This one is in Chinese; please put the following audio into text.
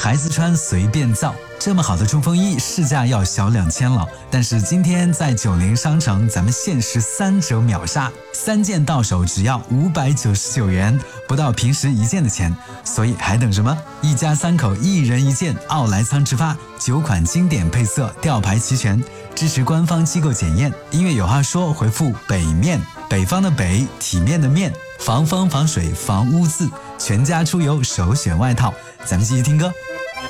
孩子穿随便造。这么好的冲锋衣市价要小2000了，但是今天在90商城咱们限时3折秒杀，3件到手只要599元，不到平时1件的钱，所以还等什么？一家3口1人1件奥莱仓直发，9款经典配色，吊牌齐全，支持官方机构检验。音乐有话说回复北面，北方的北，体面的面，防风防水防污渍，全家出游首选外套。咱们继续听歌。